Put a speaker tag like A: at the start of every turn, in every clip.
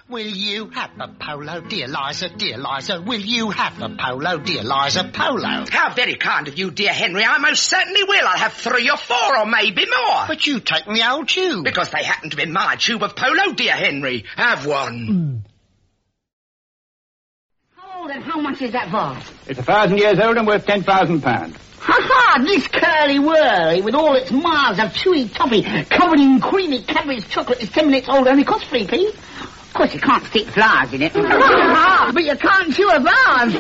A: Will you have the polo, dear Liza, will you have the polo, dear Liza, polo?
B: How very kind of you, dear Henry. I most certainly will. I'll have 3 or 4 or maybe more.
A: But you take me old tube.
B: Because they happen to be my tube of polo, dear Henry. Have one.
C: How old and how much is that vase?
D: It's 1,000 years old and worth £10,000.
C: Ha-ha! This curly-whirly with all its miles of chewy toffee covered in creamy Cadbury's chocolate is 10 minutes old and only costs 3p. Of course, you can't stick flowers in it. But you can't chew a vase.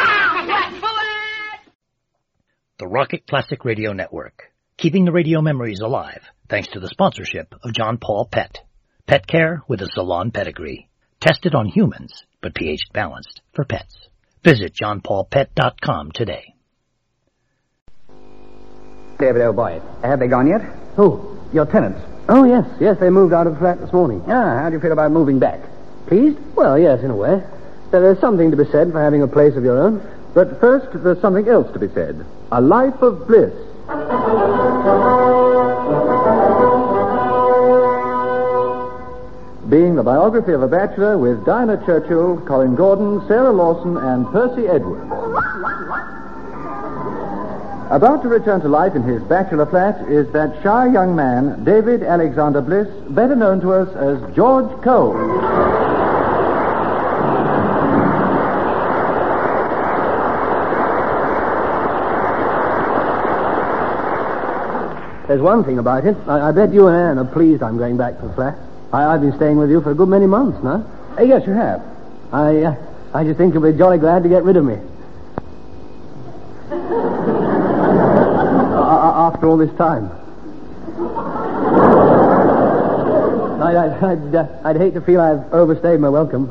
E: The Rocket Classic Radio Network, keeping the radio memories alive thanks to the sponsorship of John Paul Pet. Pet care with a salon pedigree. Tested on humans, but pH balanced for pets. Visit johnpaulpet.com today.
D: David O'Boy. Have they gone yet?
F: Who?
D: Your tenants.
F: Oh, yes, they moved out of the flat this morning.
D: Ah, how do you feel about moving back? Pleased?
F: Well, yes, in a way. There is something to be said for having a place of your own.
G: But first, there's something else to be said. A life of bliss. Being the biography of a bachelor with Dinah Churchill, Colin Gordon, Sarah Lawson, and Percy Edwards. About to return to life in his bachelor flat is that shy young man, David Alexander Bliss, better known to us as George Cole.
F: There's one thing about it. I bet you and Anne are pleased I'm going back to the flat. I've been staying with you for a good many months now.
D: Yes, you have.
F: I just think you'll be jolly glad to get rid of me. After all this time. I'd hate to feel I've overstayed my welcome.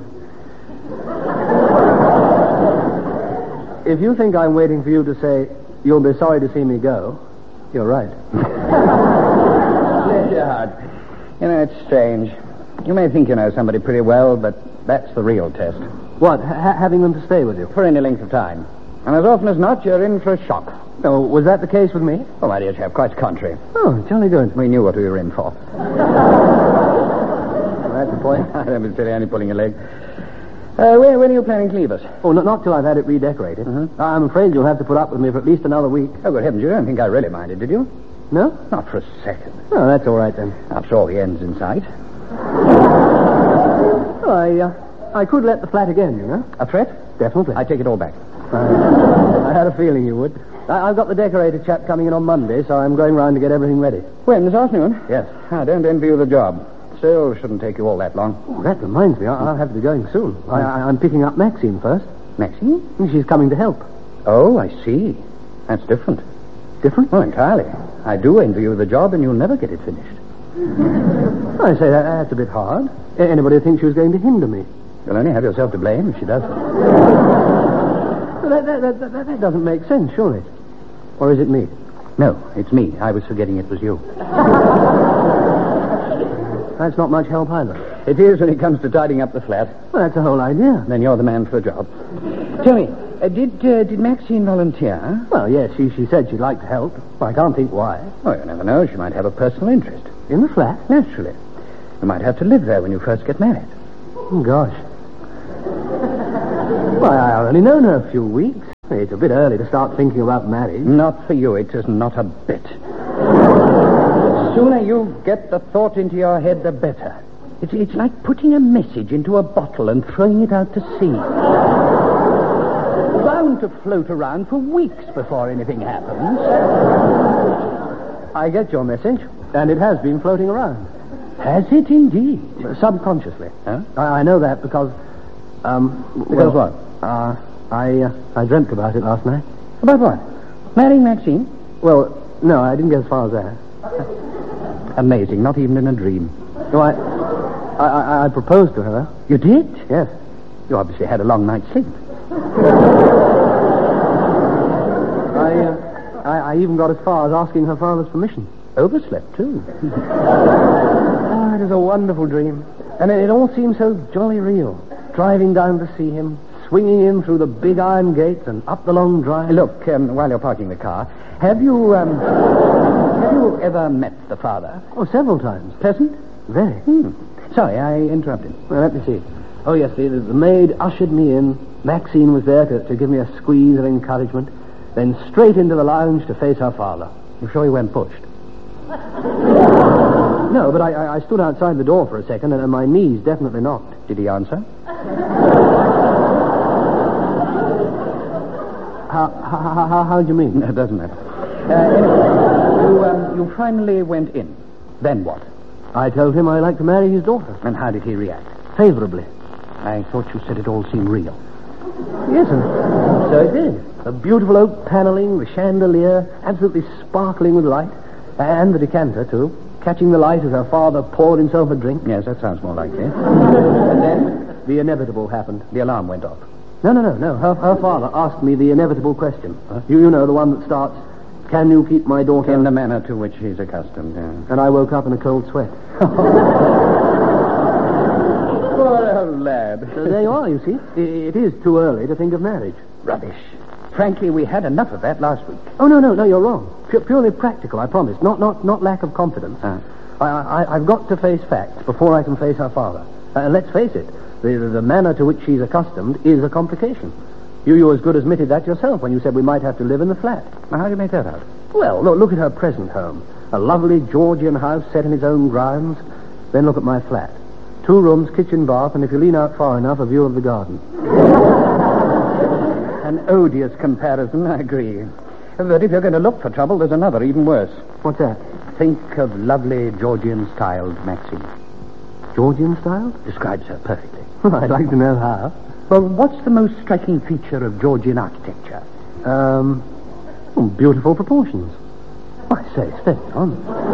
F: If you think I'm waiting for you to say you'll be sorry to see me go, you're right.
D: Bless your heart. You know, it's strange. You may think you know somebody pretty well, but that's the real test.
F: What, having them to stay with you?
D: For any length of time. And as often as not, you're in for a shock.
F: Oh, was that the case with me?
D: Oh, my dear chap, quite the contrary.
F: Oh, jolly good.
D: We knew what we were in for.
F: Well, that's the point.
D: Don't be silly, only pulling your leg. When are you planning to leave us?
F: Oh, not till I've had it redecorated.
D: Mm-hmm.
F: I'm afraid you'll have to put up with me for at least another week.
D: Oh, good heavens, you don't think I really minded, did you?
F: No?
D: Not for a second.
F: Oh, that's all right, then.
D: After all, the end's in sight.
F: Oh, I could let the flat again, you know.
D: A threat?
F: Definitely.
D: I take it all back.
F: I had a feeling you would. I've got the decorator chap coming in on Monday, so I'm going round to get everything ready.
D: When, this afternoon?
F: Yes.
D: I don't envy you the job. Still, shouldn't take you all that long.
F: Oh, that reminds me, I'll have to be going soon. I'm picking up Maxine first.
D: Maxine?
F: She's coming to help.
D: Oh, I see. That's different.
F: Different?
D: Oh, entirely. I do envy you the job, and you'll never get it finished.
F: I say, that's a bit hard. Anybody would think she was going to hinder me.
D: You'll only have yourself to blame if she does.
F: That doesn't make sense, surely. Or is it me?
D: No, it's me. I was forgetting it was you.
F: That's not much help either.
D: It is when it comes to tidying up the flat.
F: Well, that's the whole idea.
D: Then you're the man for the job. Tell me, did Maxine volunteer?
F: Well, yes, she said she'd like to help. I can't think why.
D: Oh, you never know. She might have a personal interest.
F: In the flat?
D: Naturally. You might have to live there when you first get married.
F: Oh, gosh. Well, I've only known her a few weeks. It's a bit early to start thinking about marriage.
D: Not for you. It is not a bit. The sooner you get the thought into your head, the better. It's like putting a message into a bottle and throwing it out to sea. Bound to float around for weeks before anything happens.
F: I get your message, and it has been floating around.
D: Has it indeed?
F: Subconsciously.
D: Huh?
F: I know that because...
D: Because what?
F: I dreamt about it last night.
D: About what? Marrying Maxine?
F: Well, no, I didn't get as far as that.
D: Amazing, not even in a dream.
F: No, I proposed to her.
D: You did?
F: Yes.
D: You obviously had a long night's sleep.
F: I even got as far as asking her father's permission.
D: Overslept, too.
F: Oh, it was a wonderful dream. And it all seemed so jolly real. Driving down to see him, swinging in through the big iron gates and up the long drive.
D: Look, while you're parking the car, have you ever met the father?
F: Oh, several times.
D: Pleasant?
F: Very.
D: Sorry, I interrupted.
F: Well, let me see. Oh, yes, the maid ushered me in. Maxine was there to give me a squeeze of encouragement. Then straight into the lounge to face her father. I'm sure he went pushed. No, but I stood outside the door for a second, and my knees definitely knocked.
D: Did he answer?
F: How do you mean?
D: It doesn't matter. Anyway, you finally went in. Then what?
F: I told him I'd like to marry his daughter.
D: And how did he react?
F: Favorably.
D: I thought you said it all seemed real.
F: Yes, and so it did. A beautiful oak paneling, the chandelier, absolutely sparkling with light. And the decanter, too, catching the light as her father poured himself a drink.
D: Yes, that sounds more like it. And then?
F: The inevitable happened.
D: The alarm went off.
F: No. Her father asked me the inevitable question. Huh? You know, the one that starts, can you keep my daughter?
D: In the manner to which he's accustomed, yeah.
F: And I woke up in a cold sweat.
D: Poor old lad.
F: So there you are, you see. It is too early to think of marriage.
D: Rubbish. Frankly, we had enough of that last week.
F: Oh, no, you're wrong. Purely practical, I promise. Not lack of confidence. I've got to face facts before I can face her father. And let's face it, the manner to which she's accustomed is a complication. You as good as admitted that yourself when you said we might have to live in the flat.
D: Now, how do you make that out?
F: Well, look at her present home. A lovely Georgian house set in its own grounds. Then look at my flat. 2 rooms, kitchen, bath, and if you lean out far enough, a view of the garden.
D: An odious comparison, I agree. But if you're going to look for trouble, there's another even worse.
F: What's that?
D: Think of lovely Georgian-styled Maxine.
F: Georgian-styled?
D: Describes her perfectly.
F: I'd like to know how.
D: Well, what's the most striking feature of Georgian architecture?
F: Beautiful proportions. I say, it's very on.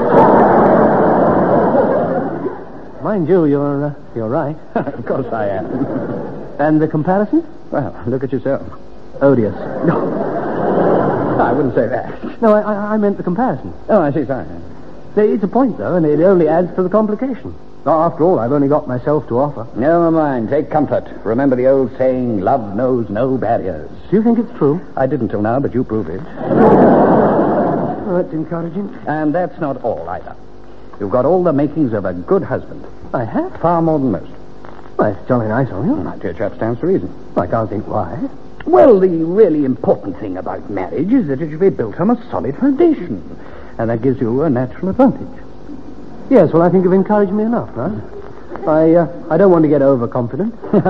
F: Mind you, you're right.
D: Of course I am.
F: And the comparison?
D: Well, look at yourself.
F: Odious.
D: No, I wouldn't say that.
F: No, I meant the comparison.
D: Oh, I see, sorry.
F: It's a point, though, and it only adds to the complication. After all, I've only got myself to offer.
D: Never mind. Take comfort. Remember the old saying, love knows no barriers.
F: Do you think it's true?
D: I didn't till now, but you prove it.
F: Oh, that's encouraging.
D: And that's not all, either. You've got all the makings of a good husband.
F: I have?
D: Far more than most.
F: Well, it's jolly nice of you.
D: My dear chap stands to reason.
F: I can't think why.
D: Well, the really important thing about marriage is that it should be built on a solid foundation. And that gives you a natural advantage.
F: Yes, well, I think you've encouraged me enough, huh? I don't want to get overconfident.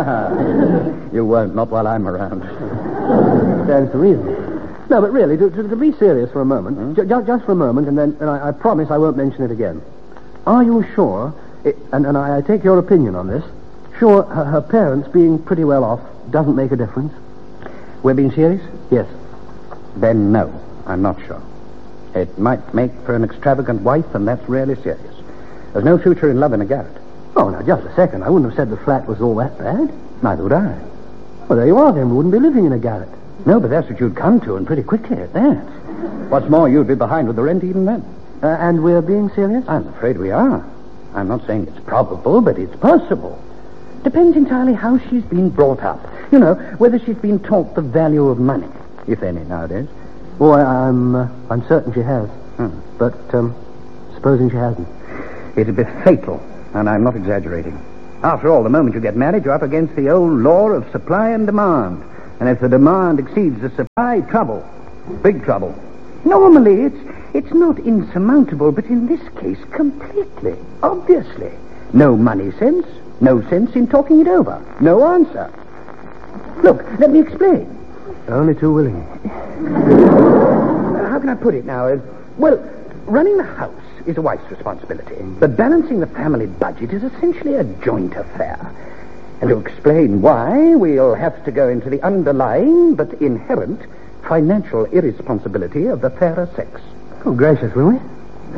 D: You won't, not while I'm around.
F: Stands to reason. No, but really, to be serious for a moment, just for a moment, and then I promise I won't mention it again. Are you sure, and I take your opinion on this, sure her parents being pretty well off doesn't make a difference?
D: We're being serious?
F: Yes.
D: Then no, I'm not sure. It might make for an extravagant wife, and that's really serious. There's no future in love in a garret.
F: Oh, now, just a second. I wouldn't have said the flat was all that bad.
D: Neither would I.
F: Well, there you are, then. We wouldn't be living in a garret.
D: No, but that's what you'd come to, and pretty quickly at that. What's more, you'd be behind with the rent even then.
F: And we're being serious?
D: I'm afraid we are. I'm not saying it's probable, but it's possible. Depends entirely how she's been brought up. You know, whether she's been taught the value of money, if any, nowadays.
F: Oh, I'm certain she has. But, supposing she hasn't.
D: It'd be fatal, and I'm not exaggerating. After all, the moment you get married, you're up against the old law of supply and demand. And if the demand exceeds the supply, trouble. Big trouble. Normally, it's not insurmountable, but in this case, completely, obviously. No money sense, no sense in talking it over. No answer. Look, let me explain.
F: Only too willing.
D: How can I put it now? Well, running the house is a wife's responsibility, but balancing the family budget is essentially a joint affair. And to explain why, we'll have to go into the underlying but inherent financial irresponsibility of the fairer sex.
F: Oh, gracious, will we?
D: You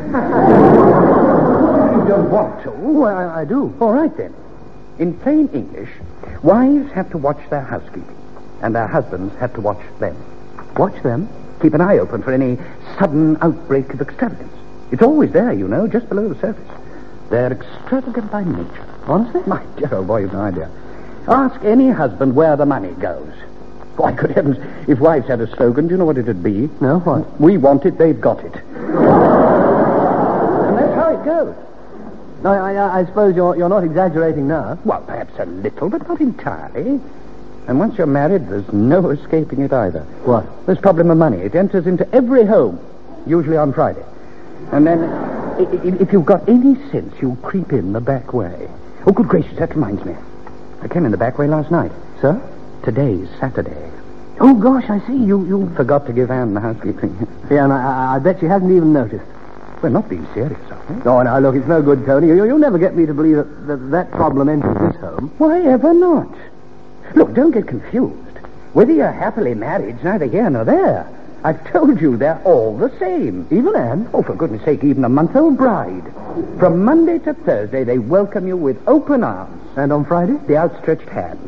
D: don't want to?
F: Well, I do.
D: All right, then. In plain English, wives have to watch their housekeeping, and their husbands have to watch them.
F: Watch them?
D: Keep an eye open for any sudden outbreak of extravagance. It's always there, you know, just below the surface. They're extravagant by nature.
F: Honestly?
D: My dear old boy, you've no idea. Ask any husband where the money goes. Why, good heavens, if wives had a slogan, do you know what it'd be?
F: No, what?
D: We want it, they've got it. And that's how it goes.
F: No, I suppose you're not exaggerating now.
D: Well, perhaps a little, but not entirely. And once you're married, there's no escaping it either.
F: What?
D: This problem of money. It enters into every home, usually on Friday. And then, if you've got any sense, you'll creep in the back way. Oh, good gracious, that reminds me. I came in the back way last night.
F: Sir?
D: Today's Saturday.
F: Oh, gosh, I see. You
D: Forgot to give Anne the housekeeping.
F: Yeah, and I bet you hasn't even noticed.
D: We're not being serious, are we?
F: Oh, now, look, it's no good, Tony. You'll never get me to believe that problem enters this home.
D: Why ever not? Look, don't get confused. Whether you're happily married's neither here nor there. I've told you they're all the same.
F: Even Anne?
D: Oh, for goodness sake, even a month-old bride. From Monday to Thursday, they welcome you with open arms.
F: And on Friday?
D: The outstretched hand.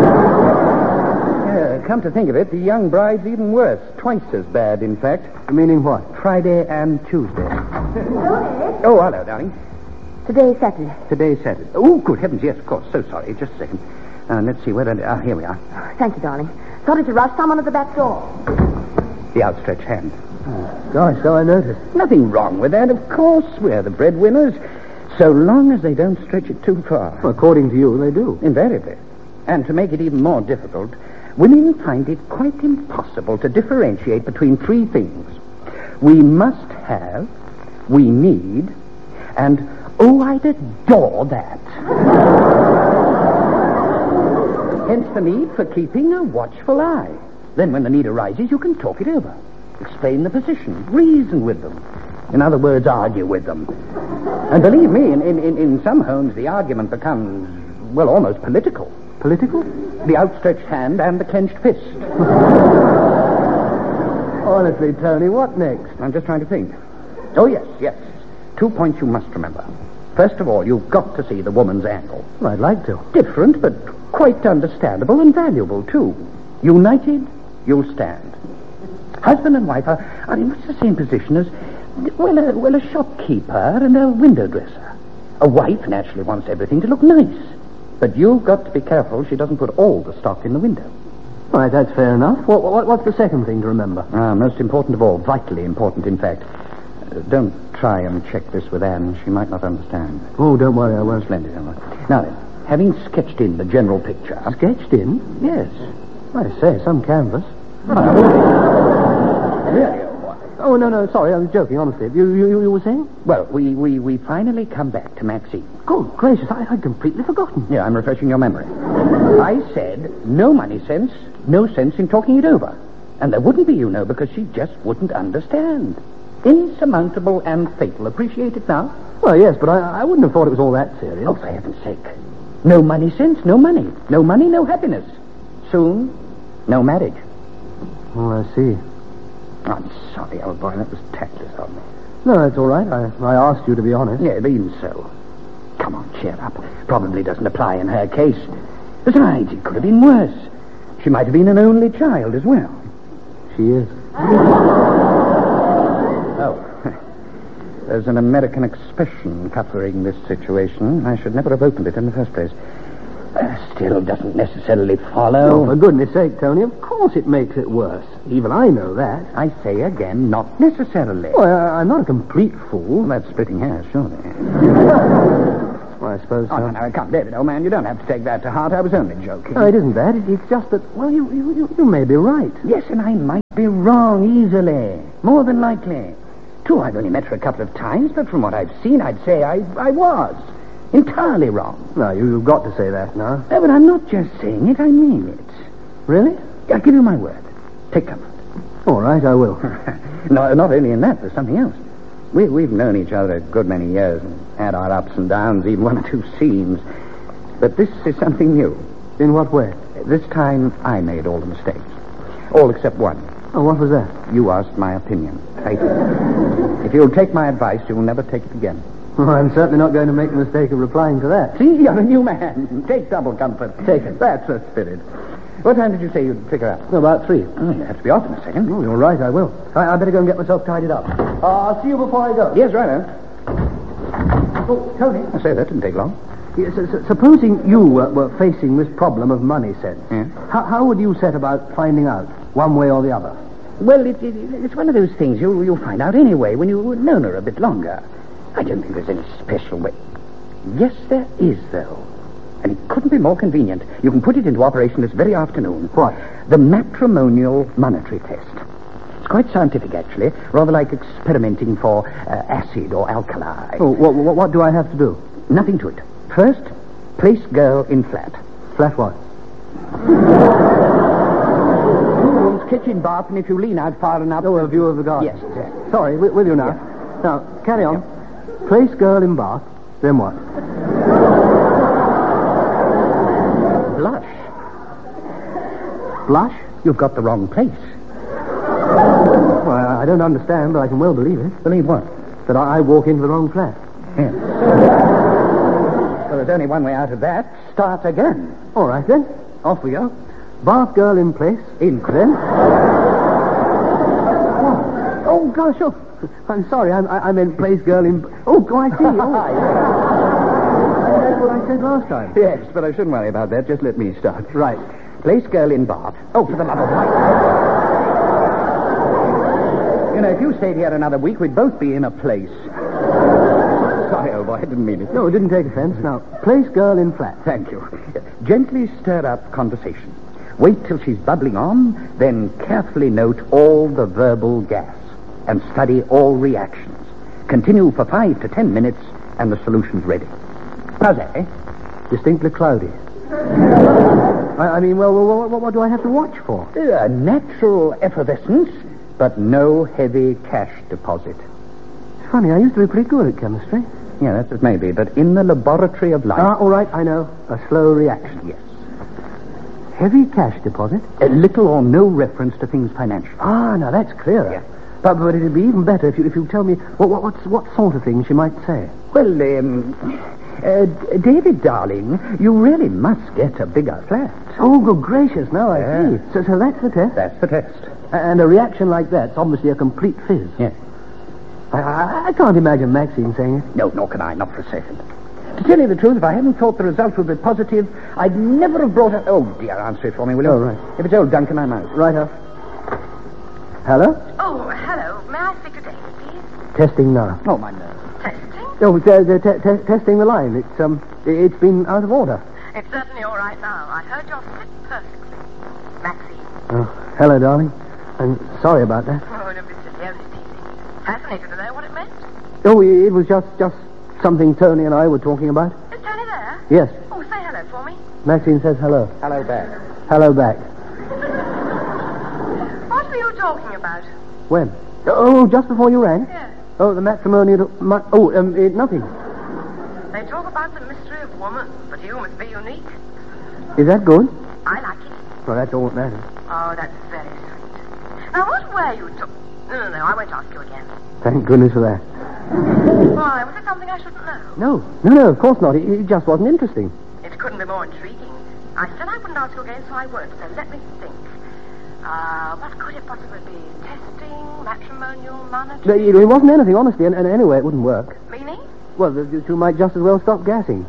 D: Come to think of it, the young bride's even worse. Twice as bad, in fact.
F: Meaning what?
D: Friday and Tuesday.
H: Tony?
D: Oh, hello, darling.
H: Today's Saturday.
D: Today's Saturday. Oh, good heavens, yes, of course. So sorry. Just a second. Let's see, here we are.
H: Thank you, darling. Sorry to rush. Someone at the back door.
D: The outstretched hand.
F: Oh, gosh, so I noticed.
D: Nothing wrong with that, of course. We're the breadwinners. So long as they don't stretch it too far.
F: Well, according to you, they do.
D: Invariably. And to make it even more difficult, women find it quite impossible to differentiate between three things. We must have, we need, and, oh, I'd adore that. Hence the need for keeping a watchful eye. Then when the need arises, you can talk it over. Explain the position. Reason with them. In other words, argue with them. And believe me, in some homes, the argument becomes, well, almost political.
F: Political?
D: The outstretched hand and the clenched fist.
F: Honestly, Tony, what next?
D: I'm just trying to think. Oh, yes. 2 points you must remember. First of all, you've got to see the woman's angle.
F: Well, I'd like to.
D: Different, but quite understandable and valuable, too. United, you'll stand. Husband and wife are in much the same position as, well, a shopkeeper and a window dresser. A wife naturally wants everything to look nice. But you've got to be careful she doesn't put all the stock in the window.
F: All right, that's fair enough. What's the second thing to remember?
D: Most important of all, vitally important, in fact. Don't try and check this with Anne. She might not understand.
F: Oh, don't worry, I won't.
D: Splendid, all right. Now then, having sketched in the general picture...
F: Sketched in?
D: Yes.
F: I say, some canvas.
D: Really?
F: Oh, no, sorry, I was joking, honestly. You were saying?
D: Well, we finally come back to Maxine.
F: Good gracious, I'd completely forgotten.
D: Yeah, I'm refreshing your memory. I said no money sense, no sense in talking it over. And there wouldn't be, because she just wouldn't understand. Insurmountable and fatal. Appreciate it now?
F: Well, yes, but I wouldn't have thought it was all that serious.
D: Oh, for heaven's sake. No money sense, no money. No money, no happiness. Soon, no marriage.
F: Oh, I see.
D: I'm sorry, old boy. That was tactless of me.
F: No, that's all right. I asked you to be honest.
D: Yeah, but even so. Come on, cheer up. Probably doesn't apply in her case. Besides, it could have been worse. She might have been an only child as well.
F: She is.
D: Oh. There's an American expression covering this situation. I should never have opened it in the first place. Still doesn't necessarily follow.
F: Oh, for goodness sake, Tony, of course it makes it worse. Even I know that.
D: I say again, not necessarily.
F: Well, I'm not a complete fool.
D: Well, that's splitting hairs, surely.
F: Well, I suppose so.
D: Oh, no, come, David, old man, you don't have to take that to heart. I was only joking.
F: No, it isn't that. It's just that, well, you may be right.
D: Yes, and I might be wrong easily. More than likely. True, I've only met her a couple of times, but from what I've seen, I'd say I was. Entirely wrong.
F: No, you've got to say that now.
D: No, but I'm not just saying it, I mean it.
F: Really?
D: I'll give you my word. Take comfort.
F: All right, I will.
D: No, not only in that, there's something else. We've known each other a good many years and had our ups and downs, even one or two scenes. But this is something new.
F: In what way?
D: This time, I made all the mistakes. All except one.
F: Oh, what was that?
D: You asked my opinion. If you'll take my advice, you'll never take it again.
F: Well, I'm certainly not going to make the mistake of replying to that.
D: See, you're a new man. Take double comfort. Take it. That's the spirit. What time did you say you'd pick her up?
F: About 3.
D: Oh, you have to be off in a second.
F: Oh, you're right, I will. I better go and get myself tidied up. I'll see you before I go.
D: Yes, right.
F: Oh, Tony.
D: I say, that didn't take long.
F: Yes, supposing you were facing this problem of money sense, how would you set about finding out, one way or the other?
D: Well, it's one of those things you'll find out anyway when you've known her a bit longer. I don't think there's any special way. Yes, there is, though. And it couldn't be more convenient. You can put it into operation this very afternoon.
F: What?
D: The matrimonial monetary test. It's quite scientific, actually. Rather like experimenting for acid or alkali.
F: Oh, what do I have to do?
D: Nothing to it. First, place girl in flat.
F: Flat what?
D: Rooms, kitchen, bath, and if you lean out far enough...
F: Oh, a view of the garden.
D: Yes, exactly.
F: Sorry, with you now.
D: Yeah.
F: Now, carry on. Place girl in bath, then what?
D: Blush.
F: Blush?
D: You've got the wrong place.
F: Well, I don't understand, but I can well believe it.
D: Believe what?
F: That I walk into the wrong flat.
D: Yes. Well, there's only one way out of that. Start again.
F: All right, then.
D: Off we go.
F: Bath girl in place.
D: In, then.
F: Oh, gosh, oh. I'm sorry, I meant place girl in... Oh, I see. Oh. That's what I said last time.
D: Yes, but I shouldn't worry about that. Just let me start.
F: Right.
D: Place girl in bath. Oh, for the love of light. You know, if you stayed here another week, we'd both be in a place. Sorry, old boy, I didn't mean it.
F: No, it didn't take offense. Now, place girl in flat.
D: Thank you. Gently stir up conversation. Wait till she's bubbling on, then carefully note all the verbal gas and study all reactions. Continue for 5 to 10 minutes, and the solution's ready. How's that, eh?
F: Distinctly cloudy. I mean, well, what do I have to watch for?
D: Natural effervescence, but no heavy cash deposit.
F: It's funny, I used to be pretty good at chemistry.
D: Yeah, that's it may be, but in the laboratory of life...
F: All right, I know. A slow reaction.
D: Yes.
F: Heavy cash deposit?
D: Little or no reference to things financial.
F: Ah, now that's clearer.
D: Yeah.
F: But it'd be even better if you tell me what sort of things she might say.
D: Well, David, darling, you really must get a bigger flat.
F: Oh, good gracious, now I see. So that's the test?
D: That's the test.
F: And a reaction like that's obviously a complete fizz.
D: Yes.
F: I can't imagine Maxine saying it.
D: No, nor can I, not for a second. To tell you the truth, if I hadn't thought the result would be positive, I'd never have brought her... Oh, dear, answer it for me, will you?
F: Oh, right.
D: If it's old Duncan, I'm out.
F: Right up. Hello?
H: Oh, hello. May I speak to David, please?
F: Testing now.
D: Oh, my nerves.
H: Testing?
F: Oh, testing the line. It's been out of order.
H: It's certainly all right now. I heard your fit perfectly. Maxine.
F: Oh, hello, darling. I'm sorry about that.
H: Oh, don't be silly. Only teasing. Fascinated to know what it meant.
F: Oh, it was just something Tony and I were talking about.
H: Is Tony there?
F: Yes.
H: Oh, say hello for me.
F: Maxine says hello.
D: Hello back.
F: Hello back.
H: What were you talking about?
F: When? Oh, just before you rang?
H: Yes.
F: Oh, the matrimonial... nothing.
H: They talk about the mystery of woman, but you must be unique.
F: Is that good?
H: I like it.
F: Well, that's all that matters.
H: Oh, that's very sweet. Now, what were you talking... No, I won't ask you again.
F: Thank goodness for that.
H: Why, was it something I shouldn't know?
F: No, of course not. It just wasn't interesting.
H: It couldn't be more intriguing. I said I wouldn't ask you again, so I won't. So let me think. What could it possibly be? Testing, matrimonial, monetary...
F: It wasn't anything, honestly, and anyway, it wouldn't work.
H: Meaning?
F: Well, the two might just as well stop gassing.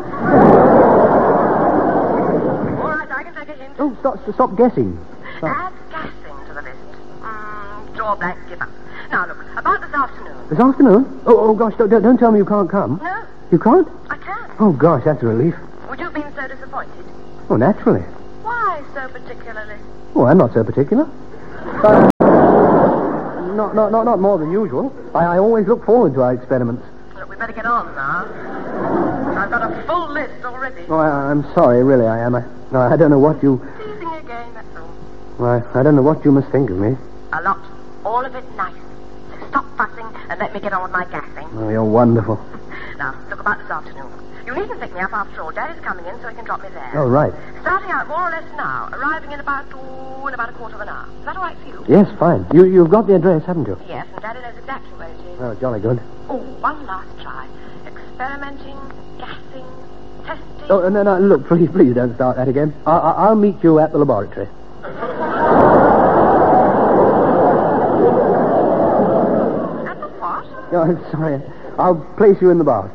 H: All right, I can take a hint.
F: Oh, stop guessing.
H: Add gassing to the list. Draw blank, give up. Now, look, about this afternoon.
F: This afternoon? Oh gosh, don't tell me you can't come.
H: No,
F: You can't?
H: I can.
F: Oh, gosh, that's a relief.
H: Would you have been so disappointed?
F: Oh, naturally.
H: Why so particularly?
F: Oh, I'm not so particular. Not more than usual. I always look forward to our experiments.
H: Look, we better get on now. I've got a full list already.
F: Oh, I'm sorry, really, I am. I don't know what you...
H: Teasing again, that's all.
F: Well, I don't know what you must think of me.
H: A lot. All of it nice. So stop fussing and let me get on with my gassing.
F: Oh, you're wonderful.
H: Now, look about this afternoon. You needn't pick me up after all. Daddy's coming in so he can drop me there.
F: Oh, right.
H: Starting out more or less now, arriving in about a quarter of an hour. Is that all right for you?
F: Yes, fine. You've got the address, haven't you?
H: Yes, and Daddy knows exactly where it is.
F: Oh, jolly good.
H: Oh, one last try. Experimenting, gassing, testing.
F: Oh, no, look, please don't start that again. I'll meet you at the laboratory.
H: At the what?
F: Oh, I'm sorry. I'll place you in the bath.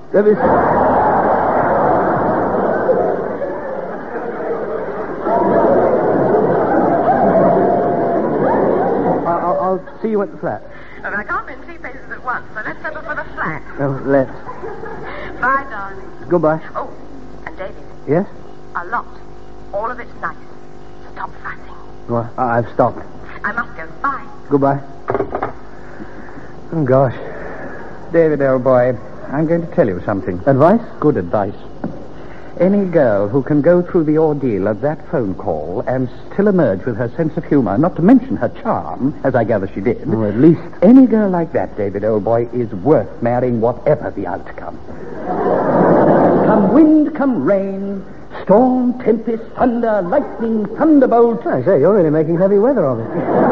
F: I'll see you at the flat.
H: Well, I can't be in two places at once, so let's settle for the flat.
F: Oh, let's.
H: Bye, darling.
F: Goodbye.
H: Oh, and David,
F: Yes?
H: a lot. All of it's nice. Stop fussing.
F: Well, I've stopped.
H: I must go. Bye.
F: Goodbye. Oh, gosh.
D: David, old boy, I'm going to tell you something.
F: Advice?
D: Good advice. Any girl who can go through the ordeal of that phone call and still emerge with her sense of humor, not to mention her charm, as I gather she did.
F: Well, at least.
D: Any girl like that, David, old boy, is worth marrying whatever the outcome. Come wind, come rain, storm, tempest, thunder, lightning, thunderbolt.
F: I say, you're really making heavy weather of it.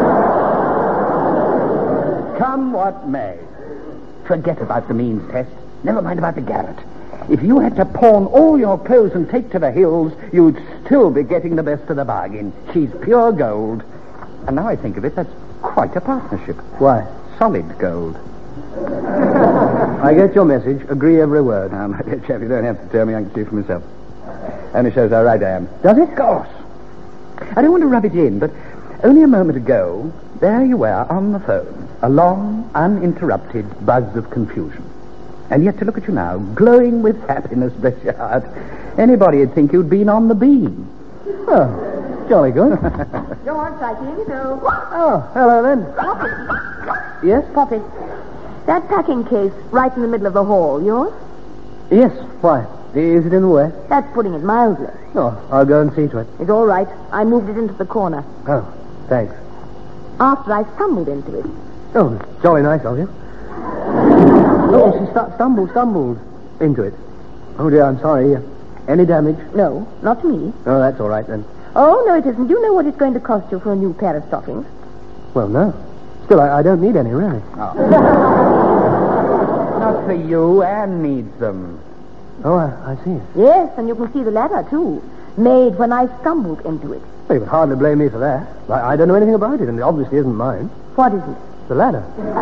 D: Come what may. Forget about the means test. Never mind about the garret. If you had to pawn all your clothes and take to the hills, you'd still be getting the best of the bargain. She's pure gold. And now I think of it, that's quite a partnership.
F: Why?
D: Solid gold.
F: I get your message. Agree every word.
D: My dear chap, you don't have to tell me. I can see it for myself. Only shows how right I am.
F: Does it?
D: Of course. I don't want to rub it in, but only a moment ago, there you were on the phone. A long, uninterrupted buzz of confusion. And yet to look at you now, glowing with happiness, bless your heart, anybody would think you'd been on the beam.
F: Oh, jolly good.
I: George, I hear you go.
F: Oh, hello then.
I: Poppy.
F: Yes?
I: Poppy. That packing case right in the middle of the hall, yours?
F: Yes. Why? Is it in the way?
I: That's putting it mildly.
F: Oh, I'll go and see to it.
I: It's all right. I moved it into the corner.
F: Oh, thanks.
I: After I stumbled into it.
F: Oh, jolly nice of you. Oh, she stumbled into it. Oh, dear, I'm sorry. Any damage?
I: No, not to me.
F: Oh, that's all right, then.
I: Oh, no, it isn't. Do you know what it's going to cost you for a new pair of stockings?
F: Well, no. Still, I don't need any, really.
D: Oh. Not for you. Anne needs them.
F: Oh, I see.
I: Yes, and you can see the letter, too. Made when I stumbled into it.
F: Well, you would hardly blame me for that. I don't know anything about it, and it obviously isn't mine.
I: What is it?
F: The ladder.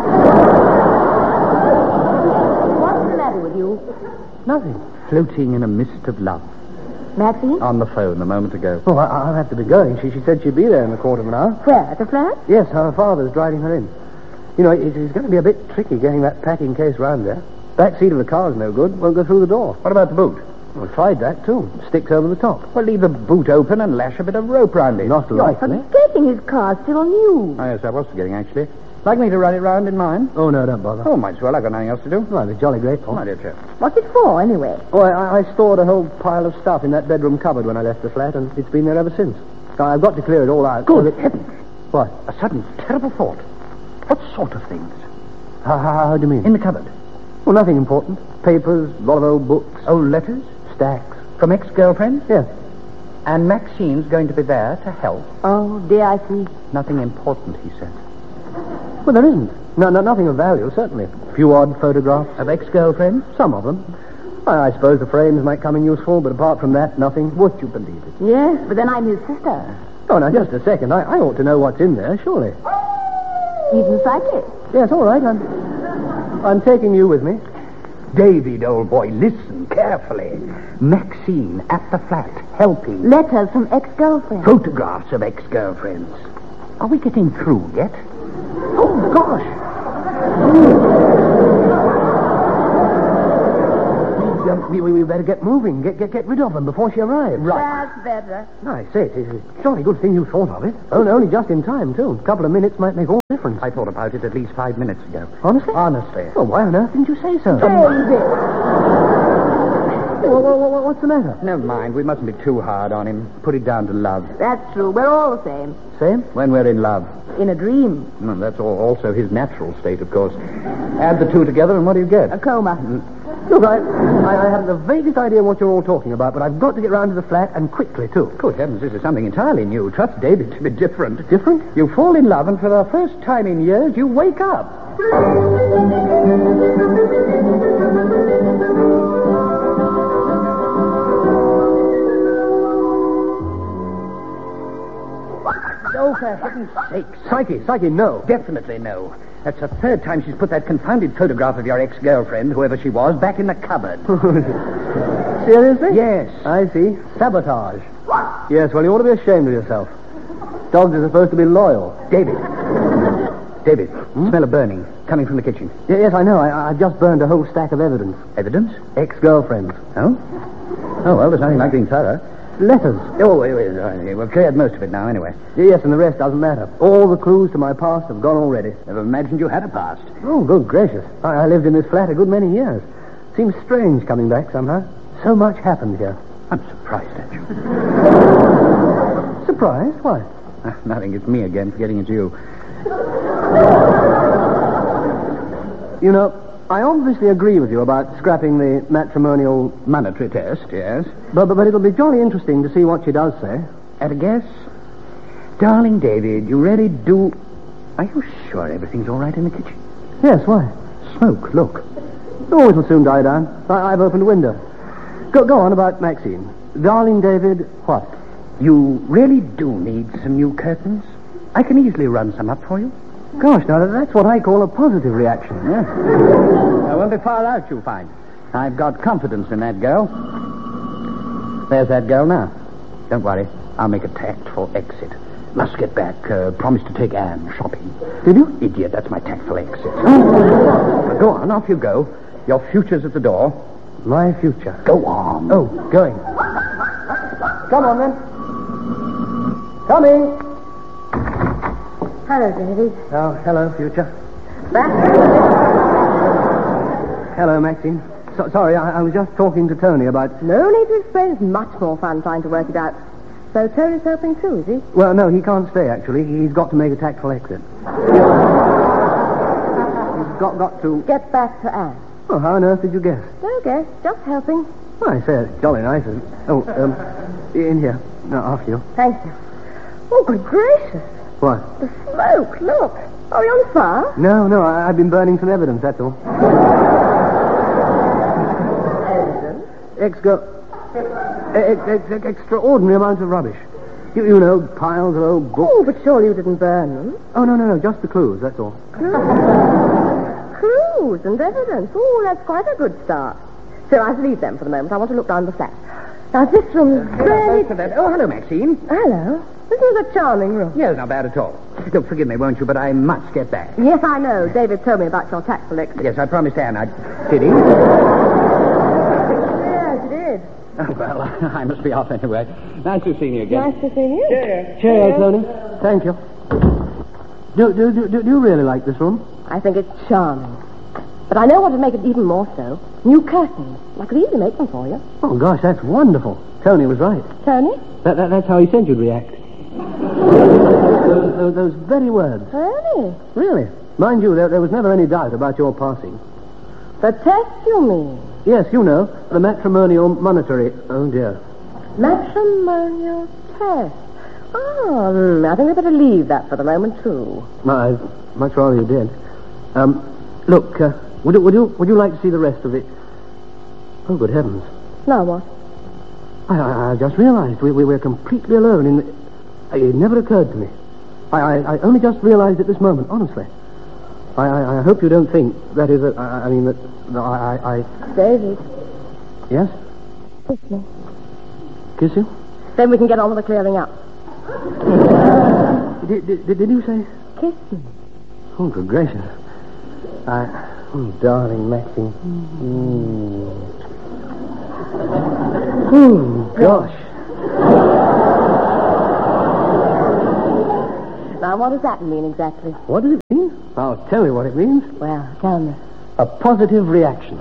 I: What's the matter with you?
D: Nothing. Floating in a mist of love.
I: Maxine?
D: On the phone a moment ago.
F: Oh, I'll have to be going. She said she'd be there in a quarter of an hour.
I: Where? At the flat?
F: Yes, her father's driving her in. You know, it's going to be a bit tricky getting that packing case round there. Back seat of the car's no good. Won't go through the door.
D: What about the boot?
F: Well, tried that, too. Sticks over the top.
D: Well, leave the boot open and lash a bit of rope round it.
F: Not likely.
I: Forgetting his car's still new.
D: Oh, yes, I was forgetting, actually. Like me to run it round in mine?
F: Oh, no, don't bother.
D: Oh, might as well. I've got nothing else to do.
F: Well, I'd be jolly grateful.
D: My dear chap.
I: What's it for, anyway?
F: Oh, I stored a whole pile of stuff in that bedroom cupboard when I left the flat, and it's been there ever since. I've got to clear it all out.
D: Good heavens.
F: What?
D: A sudden, terrible thought. What sort of things?
F: How do you mean?
D: In the cupboard.
F: Well, nothing important. Papers, a lot of old books.
D: Old letters?
F: Stacks.
D: From ex-girlfriends?
F: Yes.
D: And Maxine's going to be there to help.
I: Oh, dear, I see.
D: Nothing important, he said.
F: Well, there isn't. No, nothing of value, certainly. A few odd photographs.
D: Of ex-girlfriends?
F: Some of them. I suppose the frames might come in useful, but apart from that, nothing. Would you believe it?
I: Yes, but then I'm his sister.
F: Oh, now, just a second. I ought to know what's in there, surely.
I: Even psychic.
F: Yes, all right. I'm taking you with me.
D: David, old boy, listen carefully. Maxine at the flat, helping.
I: Letters from ex-girlfriends.
D: Photographs of ex-girlfriends. Are we getting through yet? Oh, gosh.
F: We better get moving. Get rid of them before she arrives.
I: Right. That's better.
F: No, I say, it's a jolly good thing you thought of it. Oh, only just in time, too. A couple of minutes might make all the difference.
D: I thought about it at least 5 minutes ago.
F: Honestly?
D: Honestly.
F: Oh, why on earth didn't you say so?
I: David!
F: What's the matter?
D: Never mind. We mustn't be too hard on him. Put it down to love.
I: That's true. We're all the same.
F: Same?
D: When we're in love.
I: In a dream.
D: No, that's also his natural state, of course. Add the two together, and what do you get?
I: A coma.
F: Look, I haven't the vaguest idea what you're all talking about, but I've got to get round to the flat, and quickly, too.
D: Good heavens, this is something entirely new. Trust David to be different.
F: Different?
D: You fall in love, and for the first time in years, you wake up. Oh, for heaven's sake.
F: Psyche, no.
D: Definitely no. That's the third time she's put that confounded photograph of your ex-girlfriend, whoever she was, back in the cupboard.
F: Seriously?
D: Yes.
F: I see. Sabotage. Yes, well, you ought to be ashamed of yourself. Dogs are supposed to be loyal.
D: David. David, smell of burning coming from the kitchen.
F: Yes, I know. I've just burned a whole stack of evidence.
D: Evidence?
F: Ex-girlfriends.
D: Oh? Oh, well, there's nothing like being thorough.
F: Letters.
D: Oh, wait. We've cleared most of it now, anyway.
F: Yes, and the rest doesn't matter. All the clues to my past have gone already.
D: Never imagined you had a past.
F: Oh, good gracious. I lived in this flat a good many years. Seems strange coming back somehow. So much happened here.
D: I'm surprised at you.
F: Surprised? Why?
D: Nothing. It's me again, forgetting it's you.
F: You know, I obviously agree with you about scrapping the matrimonial
D: Monetary test, yes.
F: But it'll be jolly interesting to see what she does say.
D: At a guess? Darling David, you really do... Are you sure everything's all right in the kitchen?
F: Yes, why?
D: Smoke, look.
F: Oh, it'll soon die down. I've opened a window. Go on about Maxine. Darling David, what?
D: You really do need some new curtains? I can easily run some up for you.
F: Gosh, now that's what I call a positive reaction.
D: Yeah. I won't be far out, you'll find. I've got confidence in that girl. There's that girl now. Don't worry. I'll make a tactful exit. Must get back. Promised to take Anne shopping.
F: Did you?
D: Idiot, that's my tactful exit. Now, go on, off you go. Your future's at the door.
F: My future.
D: Go on.
F: Oh, going. Come on, then. Coming.
I: Hello, David.
F: Oh, hello, future.
I: Back.
F: Hello, Maxine. Sorry, I was just talking to Tony about...
I: No need to explain. It's much more fun trying to work it out. So Tony's helping too, is he?
F: Well, no, he can't stay, actually. He's got to make a tactful exit. He's got to...
I: Get back to Anne.
F: Oh, how on earth did you guess?
I: No guess. Just helping.
F: Well, I say it's jolly nice. Oh, in here. No, after you.
I: Thank you. Oh, good gracious.
F: What?
I: The smoke, look. Are you on fire?
F: No, I've been burning some evidence, that's all.
I: Evidence?
F: Extraordinary amounts of rubbish. You know, piles of old books.
I: Oh, but surely you didn't burn them.
F: Oh, no, just the clues, that's all.
I: Clues and evidence. Oh, that's quite a good start. So I'll leave them for the moment. I want to look down the flat. Now, this room really...
D: Oh, hello, Maxine.
I: Hello. Isn't it a charming room?
D: Yes, not bad at all. Look, forgive me, won't you, but I must get back.
I: Yes, I know. David told me about your tactful exit.
D: Yes, I promised Anne I'd... Did he?
I: Yes, you did.
D: Oh, well, I must be off anyway. Nice to see you again.
I: Nice to see you.
F: Cheers, Tony. Thank you. Do you really like this room?
I: I think it's charming. But I know what would make it even more so. New curtains. I could easily make them for you.
F: Oh, gosh, that's wonderful. Tony was right.
I: Tony?
F: That's how he said you'd react. those very words.
I: Really?
F: Really. Mind you, there was never any doubt about your passing.
I: The test, you mean?
F: Yes, you know, the matrimonial monetary... Oh, dear.
I: Matrimonial test. Oh, I think we'd better leave that for the moment, too.
F: I'd much rather you did. Look, would you like to see the rest of it? Oh, good heavens.
I: Now what?
F: I just realized we're completely alone in the... It never occurred to me. I only just realized at this moment, honestly. I hope you don't think that is a... I mean, that I...
I: David.
F: Yes?
I: Kiss me.
F: Kiss you?
I: Then we can get on with the clearing up.
F: Did you say?
I: Kiss me.
F: Oh, good gracious. Oh, darling Maxine. Oh, gosh.
I: Now, what does that mean exactly?
F: What does it mean? I'll tell you what it means.
I: Well, tell me.
F: A positive reaction.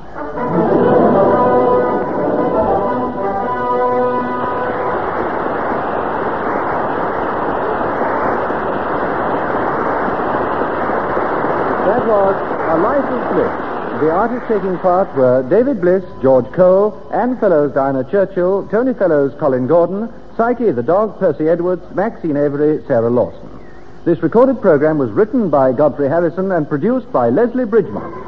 G: That was A Life of Bliss. The artists taking part were David Bliss, George Cole, Anne Fellows, Diana Churchill, Tony Fellows, Colin Gordon, Psyche the dog, Percy Edwards, Maxine Avery, Sarah Lawson. This recorded program was written by Godfrey Harrison and produced by Leslie Bridgemont.